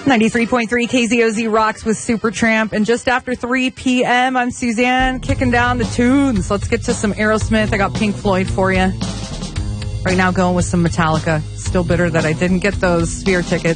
93.3 KZOZ rocks with Supertramp. And just after 3 p.m., I'm Suzanne, kicking down the tunes. Let's get to some Aerosmith. I got Pink Floyd for you. Right now, going with some Metallica. Still bitter that I didn't get those Sphere tickets.